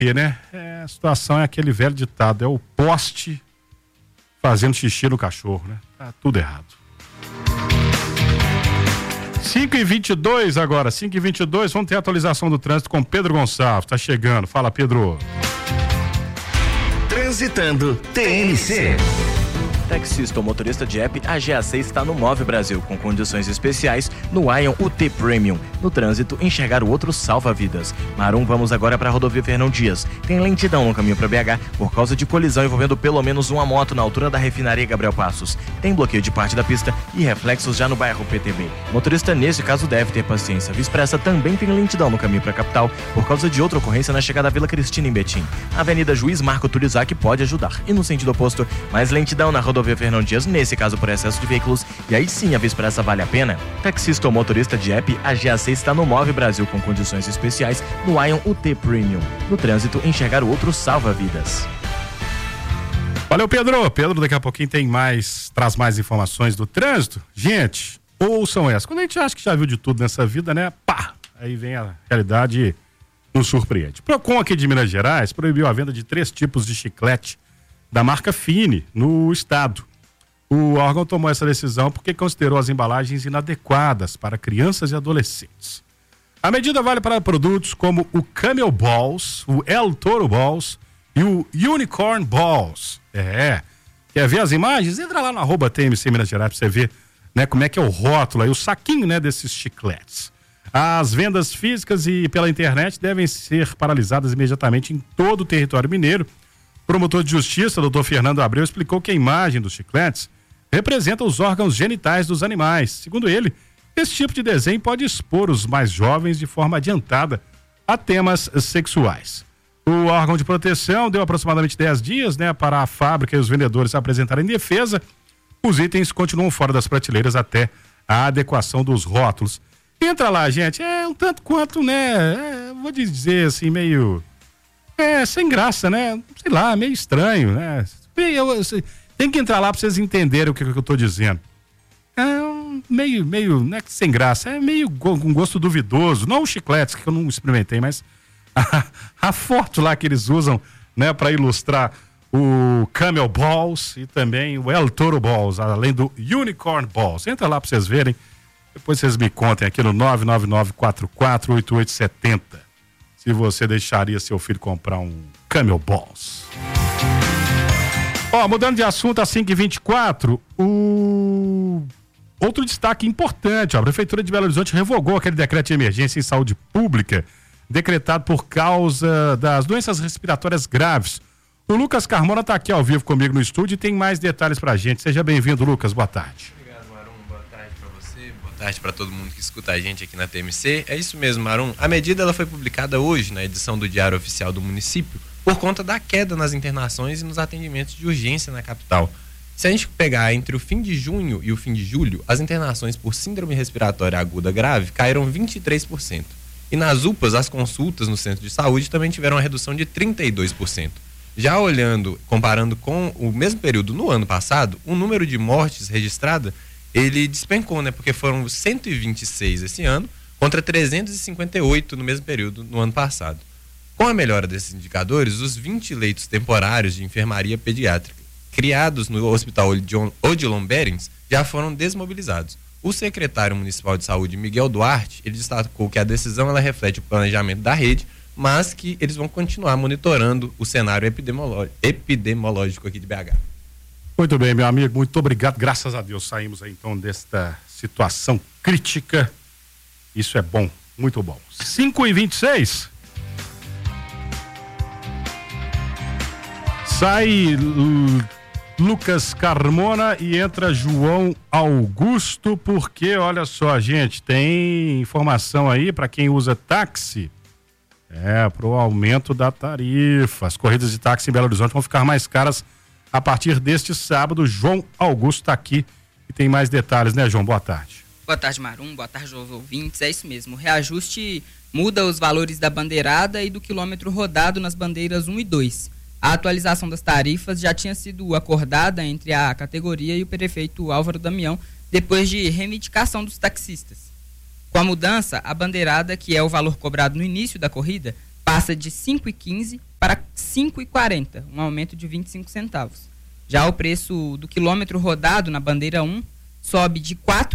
E, né? A situação é aquele velho ditado, é o poste fazendo xixi no cachorro, né? Tá tudo errado. 5h22 agora, 5h22, vamos ter a atualização do trânsito com Pedro Gonçalves, tá chegando, fala Pedro. Transitando TNC. Taxista ou motorista de app, a GAC está no Move Brasil, com condições especiais no Ion UT Premium. No trânsito, enxergar o outro salva vidas. Marum, vamos agora para a rodovia Fernão Dias. Tem lentidão no caminho para BH por causa de colisão envolvendo pelo menos uma moto na altura da refinaria Gabriel Passos. Tem bloqueio de parte da pista e reflexos já no bairro PTB. Motorista, nesse caso, deve ter paciência. Via Expressa também tem lentidão no caminho para a capital por causa de outra ocorrência na chegada à Vila Cristina em Betim. A Avenida Juiz Marco Turizak pode ajudar. E no sentido oposto, mais lentidão na rodovia Fernão Dias, nesse caso por excesso de veículos, e aí sim a Via Expressa vale a pena. Taxista ou motorista de app, a GAC está no Move Brasil com condições especiais no Ion UT Premium. No trânsito, enxergar o outro salva vidas. Valeu, Pedro. Pedro, daqui a pouquinho traz mais informações do trânsito. Gente, ouçam essa. Quando a gente acha que já viu de tudo nessa vida, né? Pá! Aí vem a realidade e nos surpreende. Procon aqui de Minas Gerais proibiu a venda de 3 tipos de chiclete da marca Fine no estado. O órgão tomou essa decisão porque considerou as embalagens inadequadas para crianças e adolescentes. A medida vale para produtos como o Camel Balls, o El Toro Balls e o Unicorn Balls. Quer ver as imagens? Entra lá no @TMC Minas Gerais para você ver, né, como é que é o rótulo aí, o saquinho, né, desses chicletes. As vendas físicas e pela internet devem ser paralisadas imediatamente em todo o território mineiro. O promotor de justiça, doutor Fernando Abreu, explicou que a imagem dos chicletes representa os órgãos genitais dos animais. Segundo ele, esse tipo de desenho pode expor os mais jovens de forma adiantada a temas sexuais. O órgão de proteção deu aproximadamente 10 dias, né, para a fábrica e os vendedores apresentarem defesa. Os itens continuam fora das prateleiras até a adequação dos rótulos. Entra lá, gente, é um tanto quanto, né, vou dizer assim, meio... sem graça, né? Sei lá, meio estranho, né? Tem que entrar lá pra vocês entenderem o que eu tô dizendo. Meio, não é que sem graça, é meio com gosto duvidoso. Não os chicletes, que eu não experimentei, mas a foto lá que eles usam, né, pra ilustrar o Camel Balls e também o El Toro Balls, além do Unicorn Balls. Entra lá pra vocês verem, depois vocês me contem aqui no 999448870. Se você deixaria seu filho comprar um Camel Balls. Mudando de assunto, às 5h24, outro destaque importante, a Prefeitura de Belo Horizonte revogou aquele decreto de emergência em saúde pública, decretado por causa das doenças respiratórias graves. O Lucas Carmona está aqui ao vivo comigo no estúdio e tem mais detalhes pra gente. Seja bem-vindo, Lucas, boa tarde. Boa tarde para todo mundo que escuta a gente aqui na TMC. É isso mesmo, Marum. A medida ela foi publicada hoje na edição do Diário Oficial do município por conta da queda nas internações e nos atendimentos de urgência na capital. Se a gente pegar entre o fim de junho e o fim de julho, as internações por síndrome respiratória aguda grave caíram 23%. E nas UPAs, as consultas no centro de saúde também tiveram uma redução de 32%. Já comparando com o mesmo período no ano passado, o número de mortes registrada ele despencou, né? Porque foram 126 esse ano contra 358 no mesmo período no ano passado. Com a melhora desses indicadores, os 20 leitos temporários de enfermaria pediátrica criados no Hospital Odilon Berens já foram desmobilizados. O secretário municipal de saúde, Miguel Duarte, ele destacou que a decisão ela reflete o planejamento da rede, mas que eles vão continuar monitorando o cenário epidemiológico aqui de BH. Muito bem, meu amigo, muito obrigado. Graças a Deus saímos aí, então, desta situação crítica. Isso é bom, muito bom. 5h26. Sai Lucas Carmona e entra João Augusto, porque, olha só, gente, tem informação aí para quem usa táxi, pro aumento da tarifa. As corridas de táxi em Belo Horizonte vão ficar mais caras a partir deste sábado. João Augusto está aqui e tem mais detalhes, né, João? Boa tarde. Boa tarde, Marum. Boa tarde aos ouvintes. É isso mesmo. O reajuste muda os valores da bandeirada e do quilômetro rodado nas bandeiras 1 e 2. A atualização das tarifas já tinha sido acordada entre a categoria e o prefeito Álvaro Damião, depois de reivindicação dos taxistas. Com a mudança, a bandeirada, que é o valor cobrado no início da corrida, passa de R$ 5,15 5,40, um aumento de 25 centavos. Já o preço do quilômetro rodado na bandeira 1 sobe de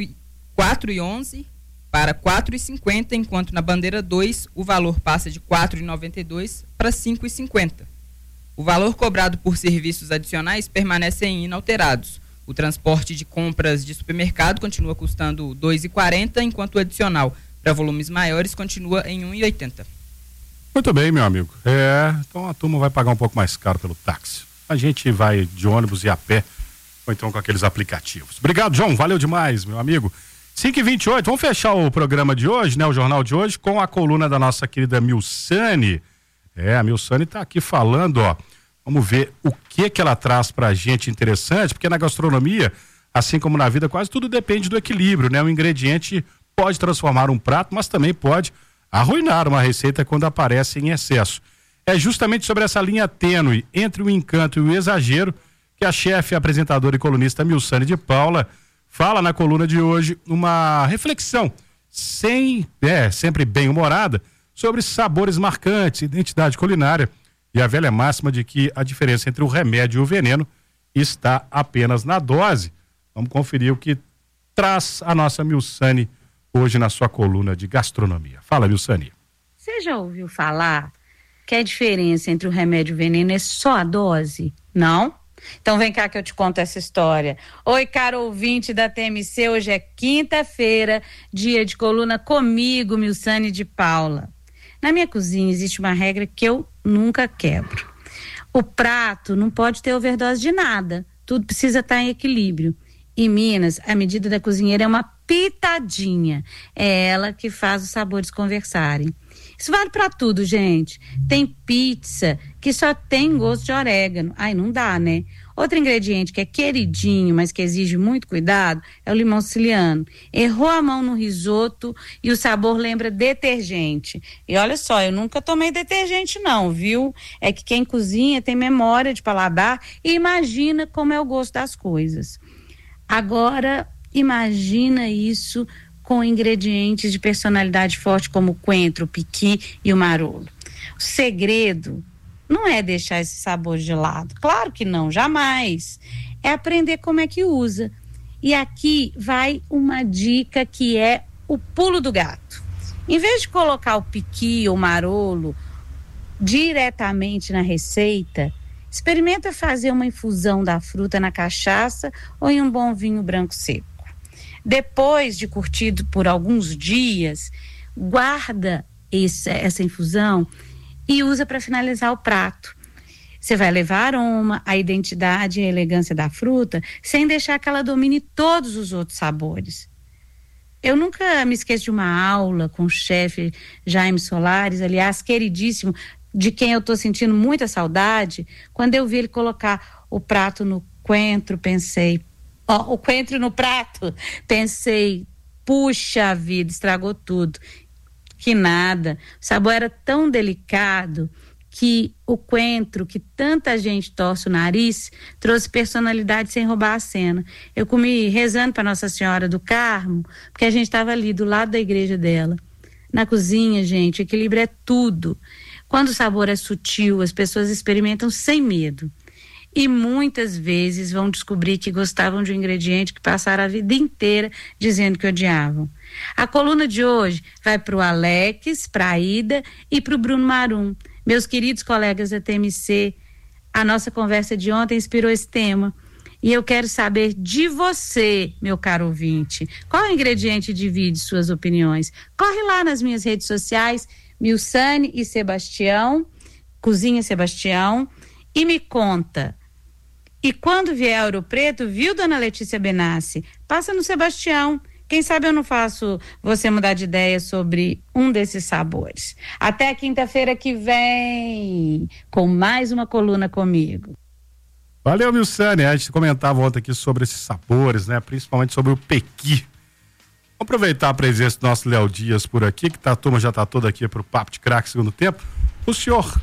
4,11 para 4,50, enquanto na bandeira 2 o valor passa de 4,92 para 5,50. O valor cobrado por serviços adicionais permanecem inalterados. O transporte de compras de supermercado continua custando R$ 2,40, enquanto o adicional para volumes maiores continua em R$ 1,80. Muito bem, meu amigo. Então a turma vai pagar um pouco mais caro pelo táxi. A gente vai de ônibus e a pé, ou então com aqueles aplicativos. Obrigado, João. Valeu demais, meu amigo. 5h28, vamos fechar o programa de hoje, né? O jornal de hoje, com a coluna da nossa querida Milsane. A Milsane tá aqui falando, ó. Vamos ver o que ela traz pra gente interessante, porque na gastronomia, assim como na vida, quase tudo depende do equilíbrio, né? O ingrediente pode transformar um prato, mas também pode arruinar uma receita quando aparece em excesso. É justamente sobre essa linha tênue entre o encanto e o exagero que a chefe, apresentadora e colunista Milsane de Paula fala na coluna de hoje uma reflexão sempre bem-humorada sobre sabores marcantes, identidade culinária e a velha máxima de que a diferença entre o remédio e o veneno está apenas na dose. Vamos conferir o que traz a nossa Milsane hoje na sua coluna de gastronomia. Fala, Milsane. Você já ouviu falar que a diferença entre o remédio e o veneno é só a dose? Não? Então vem cá que eu te conto essa história. Oi, caro ouvinte da TMC, hoje é quinta-feira, dia de coluna comigo, Milsane de Paula. Na minha cozinha existe uma regra que eu nunca quebro. O prato não pode ter overdose de nada, tudo precisa estar em equilíbrio. Em Minas, a medida da cozinheira é uma pitadinha, é ela que faz os sabores conversarem. Isso vale pra tudo, gente. Tem pizza que só tem gosto de orégano. Ai, não dá, né? Outro ingrediente que é queridinho, mas que exige muito cuidado, é o limão siciliano. Errou a mão no risoto e o sabor lembra detergente. E olha só, eu nunca tomei detergente não, viu? É que quem cozinha tem memória de paladar e imagina como é o gosto das coisas. Agora, imagina isso com ingredientes de personalidade forte como o coentro, o piqui e o marolo. O segredo não é deixar esse sabor de lado, claro que não, jamais. É aprender como é que usa. E aqui vai uma dica que é o pulo do gato. Em vez de colocar o piqui ou o marolo diretamente na receita, experimenta fazer uma infusão da fruta na cachaça ou em um bom vinho branco seco. Depois de curtido por alguns dias, guarda essa infusão e usa para finalizar o prato. Você vai levar aroma, a identidade e a elegância da fruta, sem deixar que ela domine todos os outros sabores. Eu nunca me esqueço de uma aula com o chefe Jaime Solares, aliás, queridíssimo, de quem eu estou sentindo muita saudade. Quando eu vi ele colocar o prato no coentro, o coentro no prato, pensei, puxa vida, estragou tudo. Que nada, o sabor era tão delicado que o coentro, que tanta gente torce o nariz, trouxe personalidade sem roubar a cena. Eu comi rezando para Nossa Senhora do Carmo, porque a gente estava ali do lado da igreja dela. Na cozinha, gente, o equilíbrio é tudo. Quando o sabor é sutil, as pessoas experimentam sem medo. E muitas vezes vão descobrir que gostavam de um ingrediente que passaram a vida inteira dizendo que odiavam. A coluna de hoje vai para o Alex, para a Ida e para o Bruno Marum. Meus queridos colegas da TMC, a nossa conversa de ontem inspirou esse tema. E eu quero saber de você, meu caro ouvinte, qual é o ingrediente divide suas opiniões? Corre lá nas minhas redes sociais, Milsane e Sebastião, Cozinha Sebastião, e me conta. E quando vier a Ouro Preto, viu, dona Letícia Benassi? Passa no Sebastião. Quem sabe eu não faço você mudar de ideia sobre um desses sabores. Até quinta-feira que vem, com mais uma coluna comigo. Valeu, Milsane. A gente comentava ontem aqui sobre esses sabores, né? Principalmente sobre o pequi. Vamos aproveitar a presença do nosso Léo Dias por aqui, que a turma já está toda aqui para o Papo de Craque segundo tempo. O senhor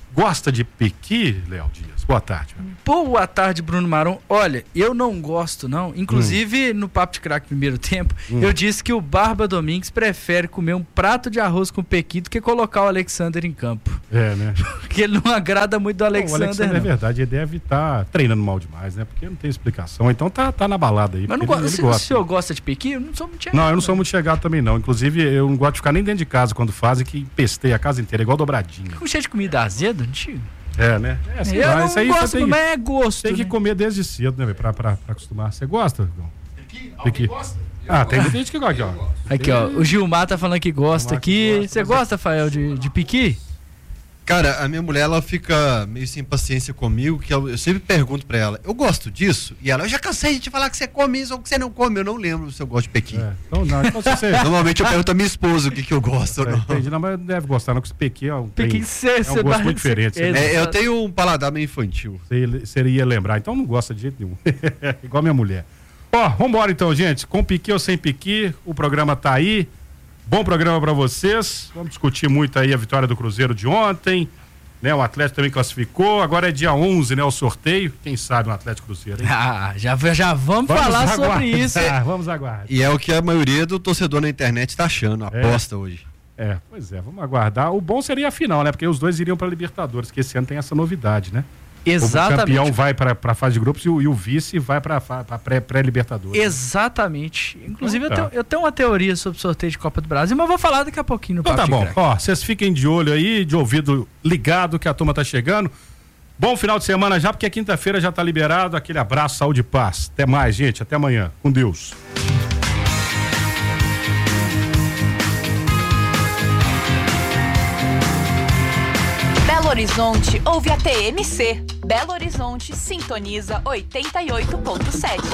gosta de pequi, Léo Dias? Boa tarde. Boa tarde, Bruno Marum. Olha, eu não gosto, não. Inclusive, no Papo de Craque Primeiro Tempo, eu disse que o Barba Domingues prefere comer um prato de arroz com pequi do que colocar o Alexander em campo. É, né? Porque ele não agrada muito do Alexander, o Alexander, é verdade, ele deve estar treinando mal demais, né? Porque não tem explicação. Então tá na balada aí. Mas não ele gosta. O senhor gosta de pequi? Eu não sou muito chegado. Não, eu não sou muito chegado também, não. Inclusive, eu não gosto de ficar nem dentro de casa quando fazem, que pestei a casa inteira, igual dobradinha. Como cheio de comida azeda, antigo? É, né? Assim, eu não gosto, mas é gosto. Tem que comer desde cedo, né, velho? Pra acostumar. Você gosta? Pequi? Gosta? Tem muita gente que gosta aqui, ó. Aqui, ó. O Gilmar tá falando que gosta aqui. Você gosta, Rafael, de pequi? Cara, a minha mulher, ela fica meio sem paciência comigo, que eu sempre pergunto pra ela, eu gosto disso? E ela, eu já cansei de te falar que você come isso ou que você não come, eu não lembro se eu gosto de pequi. Então não, então você... Normalmente eu pergunto a minha esposa o que eu gosto ou não. Entendi, não, mas deve gostar, não, porque pequi é um gosto muito diferente. Eu tenho um paladar meio infantil. Você ia lembrar, então não gosta de jeito nenhum. Igual minha mulher. Ó, vambora então, gente, com pequi ou sem pequi, o programa tá aí. Bom programa para vocês. Vamos discutir muito aí a vitória do Cruzeiro de ontem, né? O Atlético também classificou. Agora é dia 11, né? O sorteio. Quem sabe um Atlético Cruzeiro, hein? Já vamos falar sobre isso. Vamos aguardar. E é o que a maioria do torcedor na internet tá achando, aposta hoje. Pois é, vamos aguardar. O bom seria a final, né? Porque os dois iriam para Libertadores, que esse ano tem essa novidade, né? Exatamente. O campeão vai para a fase de grupos e o vice vai para pré-Libertadores. Exatamente. Inclusive, eu tenho uma teoria sobre o sorteio de Copa do Brasil, mas vou falar daqui a pouquinho no Então Papo tá de bom. Craque. Ó, vocês fiquem de olho aí, de ouvido ligado, que a turma tá chegando. Bom final de semana já, porque quinta-feira já tá liberado. Aquele abraço, saúde e paz. Até mais, gente. Até amanhã. Com Deus. Belo Horizonte ouve a TMC. Belo Horizonte sintoniza 88.7.